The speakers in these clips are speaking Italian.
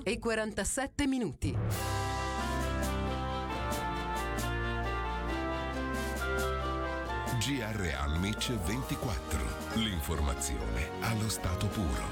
11:47. GR Almic 24. L'informazione allo stato puro.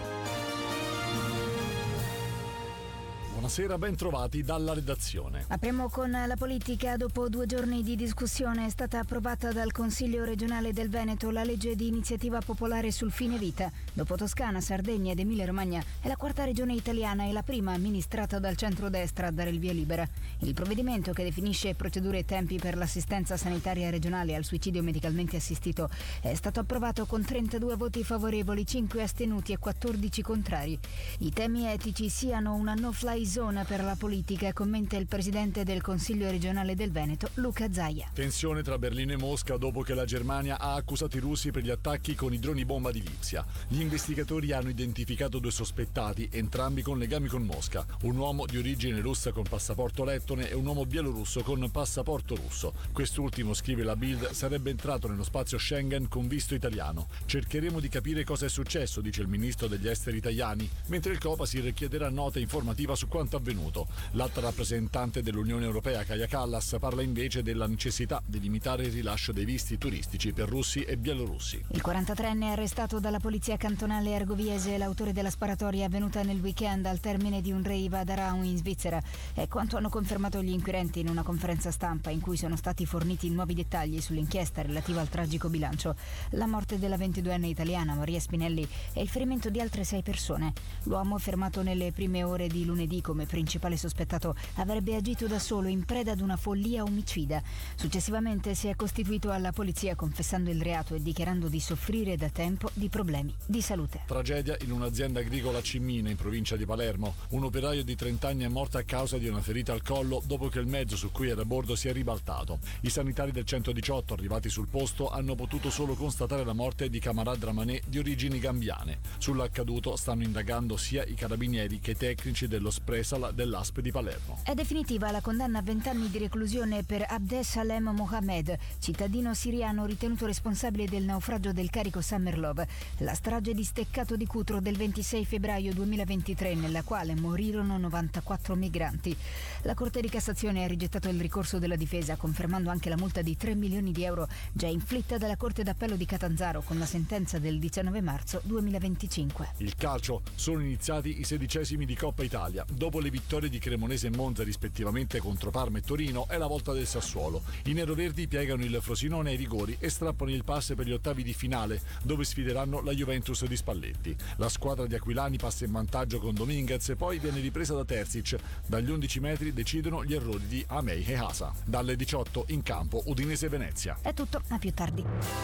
Buonasera, ben trovati dalla redazione. Apriamo con la politica. Dopo 2 giorni di discussione è stata approvata dal Consiglio regionale del Veneto la legge di iniziativa popolare sul fine vita. Dopo Toscana, Sardegna ed Emilia-Romagna è la 4ª regione italiana e la prima amministrata dal centrodestra a dare il via libera. Il provvedimento, che definisce procedure e tempi per l'assistenza sanitaria regionale al suicidio medicalmente assistito, è stato approvato con 32 voti favorevoli, 5 astenuti e 14 contrari. I temi etici siano una no-fly zona per la politica, commenta il presidente del Consiglio regionale del Veneto, Luca Zaia. Tensione tra Berlino e Mosca dopo che la Germania ha accusato i russi per gli attacchi con i droni bomba di Lipsia. Gli investigatori hanno identificato 2 sospettati, entrambi con legami con Mosca, un uomo di origine russa con passaporto lettone e un uomo bielorusso con passaporto russo. Quest'ultimo, scrive la Bild, sarebbe entrato nello spazio Schengen con visto italiano. Cercheremo di capire cosa è successo, dice il ministro degli esteri Tajani, mentre il Copasir chiederà nota informativa su quanto avvenuto. L'alta rappresentante dell'Unione Europea, Kaja Kallas, parla invece della necessità di limitare il rilascio dei visti turistici per russi e bielorussi. Il 43enne è arrestato dalla polizia cantonale argoviese, l'autore della sparatoria avvenuta nel weekend al termine di un rave ad Aarau in Svizzera. È quanto hanno confermato gli inquirenti in una conferenza stampa in cui sono stati forniti nuovi dettagli sull'inchiesta relativa al tragico bilancio. La morte della 22enne italiana Maria Spinelli e il ferimento di altre 6 persone. L'uomo, fermato nelle prime ore di lunedì come principale sospettato, avrebbe agito da solo in preda ad una follia omicida. Successivamente si è costituito alla polizia confessando il reato e dichiarando di soffrire da tempo di problemi di salute. Tragedia in un'azienda agricola a Cimmina, in provincia di Palermo. Un operaio di 30 anni è morto a causa di una ferita al collo dopo che il mezzo su cui era a bordo si è ribaltato. I sanitari del 118, arrivati sul posto, hanno potuto solo constatare la morte di Camarad Ramané, di origini gambiane. Sull'accaduto stanno indagando sia i carabinieri che i tecnici dello Spresal dell'ASP di Palermo. È definitiva la condanna a 20 anni di reclusione per Abdesalem Mohamed, cittadino siriano ritenuto responsabile del naufragio del carico Summerlove, la strage di Steccato di Cutro del 26 febbraio 2023, nella quale morirono 94 migranti. La Corte di Cassazione ha rigettato il ricorso della difesa, confermando anche la multa di 3 milioni di euro già inflitta dalla Corte d'Appello di Catanzaro con la sentenza del 19 marzo 2025. Il calcio. Sono iniziati i 16esimi di Coppa Italia. Dopo le vittorie di Cremonese e Monza rispettivamente contro Parma e Torino, è la volta del Sassuolo. I neroverdi piegano il Frosinone ai rigori e strappano il pass per gli ottavi di finale, dove sfideranno la Juventus di Spalletti. La squadra di Aquilani passa in vantaggio con Dominguez e poi viene ripresa da Terzic. Dagli 11 metri decidono gli errori di Amei e Hasa. Dalle 18 in campo Udinese-Venezia. È tutto, a più tardi.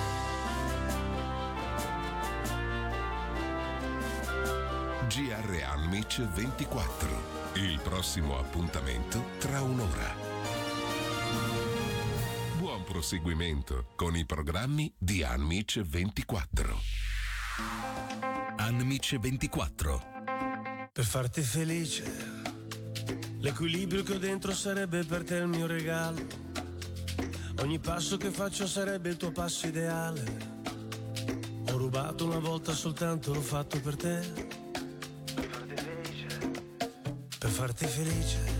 GR Almic 24. Il prossimo appuntamento tra un'ora. Buon proseguimento con i programmi di Almic 24. Almic 24. Per farti felice, l'equilibrio che ho dentro sarebbe per te il mio regalo. Ogni passo che faccio sarebbe il tuo passo ideale. Ho rubato una volta soltanto, l'ho fatto per te. Per farti felice,